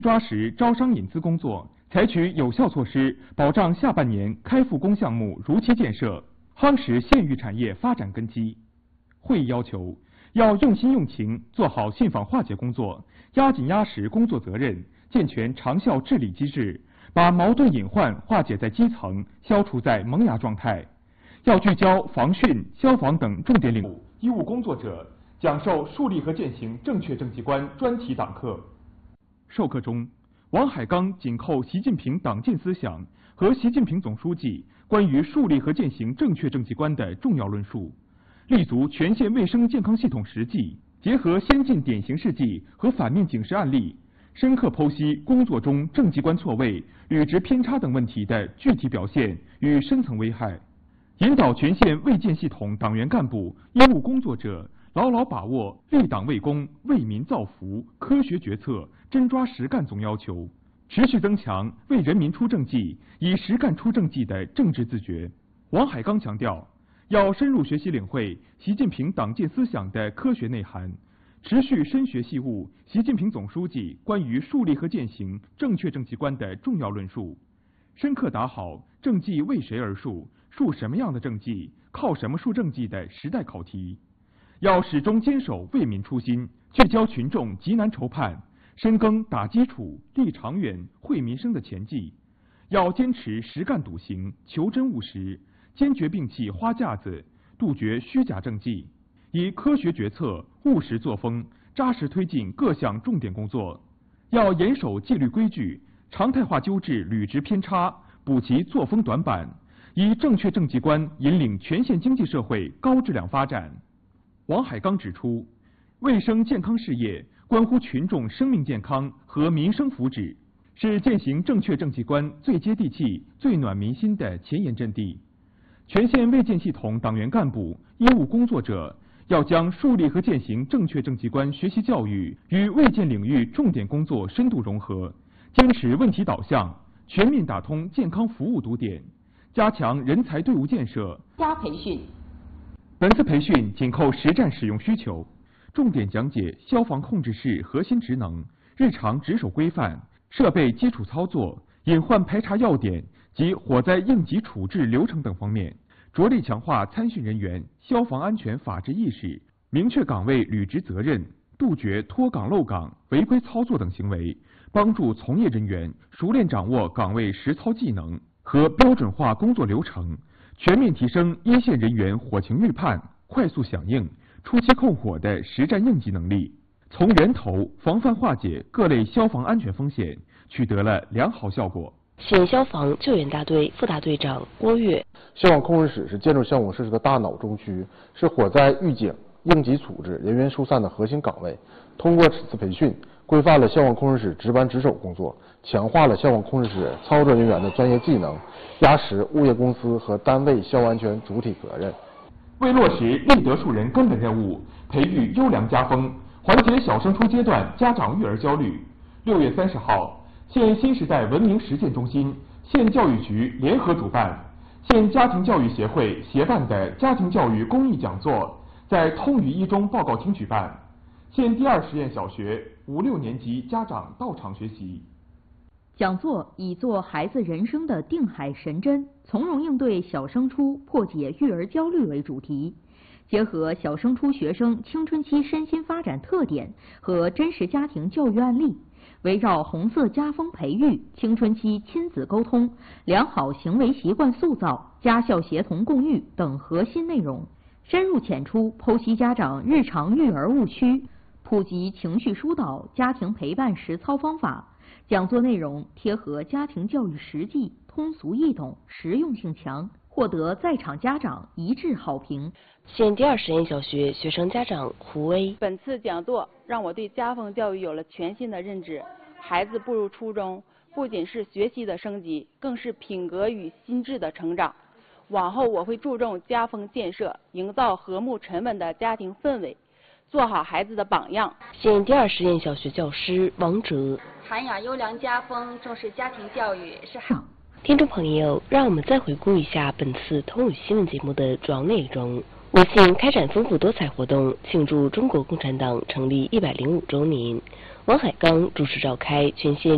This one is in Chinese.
抓实招商引资工作，采取有效措施，保障下半年开复工项目如期建设，夯实县域产业发展根基。会议要求，要用心用情做好信访化解工作，压紧压实工作责任，健全长效治理机制，把矛盾隐患化解在基层，消除在萌芽状态。要聚焦防汛、消防等重点领域，医务工作者讲授树立和践行正确政绩观专题党课。授课中，王海刚紧扣习近平党建思想和习近平总书记关于树立和践行正确政绩观的重要论述，立足全县卫生健康系统实际，结合先进典型事迹和反面警示案例，深刻剖析工作中政绩观错位、履职偏差等问题的具体表现与深层危害，引导全县卫健系统党员干部、医务工作者牢牢把握立党为公、为民造福、科学决策、真抓实干总要求，持续增强为人民出政绩、以实干出政绩的政治自觉。王海刚强调，要深入学习领会习近平党建思想的科学内涵，持续深学细悟习近平总书记关于树立和践行正确政绩观的重要论述，深刻打好政绩为谁而树、树什么样的政绩、靠什么树政绩的时代考题。要始终坚守为民初心，聚焦群众急难愁盼，深耕打基础、立长远、惠民生的前计。要坚持实干笃行、求真务实，坚决摒弃花架子，杜绝虚假政绩，以科学决策、务实作风，扎实推进各项重点工作。要严守纪律规矩，常态化纠治履职偏差，补齐作风短板，以正确政绩观引领全县经济社会高质量发展。王海刚指出，卫生健康事业关乎群众生命健康和民生福祉，是践行正确政绩观最接地气、最暖民心的前沿阵地。全县卫健系统党员干部、医务工作者要将树立和践行正确政绩观学习教育与卫健领域重点工作深度融合，坚持问题导向，全面打通健康服务堵点，加强人才队伍建设、 加培训。 本次培训紧扣实战使用需求，重点讲解消防控制室核心职能、日常值守规范、设备基础操作、隐患排查要点及火灾应急处置流程等方面，着力强化参训人员消防安全法治意识，明确岗位履职责任，杜绝脱岗漏岗、违规操作等行为，帮助从业人员熟练掌握岗位实操技能和标准化工作流程，全面提升一线人员火情预判、快速响应、初期控火的实战应急能力，从源头防范化解各类消防安全风险，取得了良好效果。 县消防救援大队副大队长郭跃， 消防控制室是建筑项目设施的大脑中区，是火灾预警、应急处置、人员疏散的核心岗位。通过此次培训，规范了消防控制室值班值守工作，强化了消防控制室操作人员的专业技能，压实物业公司和单位消防安全主体责任。 为落实立德树人根本任务，培育优良家风，缓解小升初阶段家长育儿焦虑，6月30号，县新时代文明实践中心、县教育局联合主办，县家庭教育协会协办的家庭教育公益讲座在通榆一中报告厅举办，县第2实验小学5、6年级家长到场学习。 讲座以做孩子人生的定海神针，从容应对小升初，破解育儿焦虑为主题，结合小升初学生青春期身心发展特点和真实家庭教育案例，围绕红色家风培育、青春期亲子沟通、良好行为习惯塑造、家校协同共育等核心内容，深入浅出剖析家长日常育儿误区，普及情绪疏导、家庭陪伴实操方法。讲座内容贴合家庭教育实际，通俗易懂，实用性强，获得在场家长一致好评。 县第2实验小学学生家长胡威， 本次讲座让我对家风教育有了全新的认知。孩子步入初中，不仅是学习的升级，更是品格与心智的成长。往后我会注重家风建设，营造和睦沉稳的家庭氛围，做好孩子的榜样。 县第2实验小学教师王哲， 涵养优良家风，重视家庭教育是好。 听众朋友，让我们再回顾一下本次通语新闻节目的主要内容。我县开展丰富多彩活动，庆祝中国共产党成立105周年。王海刚主持召开全县